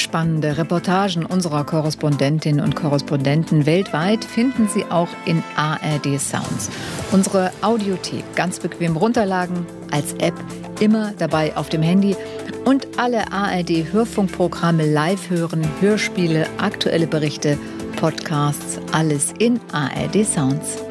spannende Reportagen unserer Korrespondentinnen und Korrespondenten weltweit finden Sie auch in ARD Sounds. Unsere Audiothek ganz bequem runterladen, als App, immer dabei auf dem Handy und alle ARD-Hörfunkprogramme live hören, Hörspiele, aktuelle Berichte, Podcasts, alles in ARD Sounds.